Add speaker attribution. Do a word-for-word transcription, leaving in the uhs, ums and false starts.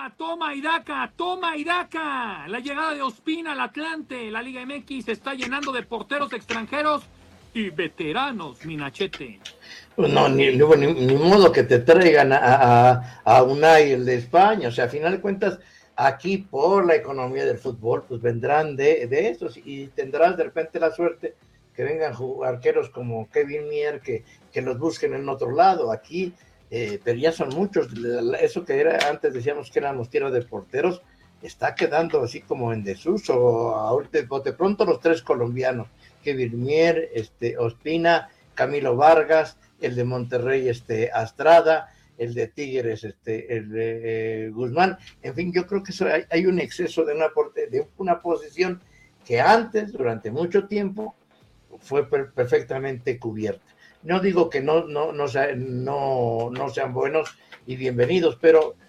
Speaker 1: daca, toma y daca, toma y daca. La llegada de Ospina al Atlante, la Liga M X se está llenando de porteros extranjeros y veteranos, Minachete.
Speaker 2: No, ni, ni, ni modo que te traigan a, a, a Unai, el de España. O sea, a final de cuentas, aquí por la economía del fútbol, pues vendrán de, de esos y tendrás de repente la suerte que vengan arqueros como Kevin Mier, que, que los busquen en otro lado. Aquí, eh, pero ya son muchos. Eso que era antes decíamos que éramos tierra de porteros, está quedando así como en desuso. Ahorita, de pronto, los tres colombianos, Kevin Mier, este, Ospina, Camilo Vargas, el de Monterrey, este, Astrada, el de Tigres, este, el de eh, Guzmán. En fin, yo creo que eso hay, hay un exceso de una, de una posición que antes, durante mucho tiempo, fue per perfectamente cubierta. No digo que no, no, no, sea, no, no sean buenos y bienvenidos, pero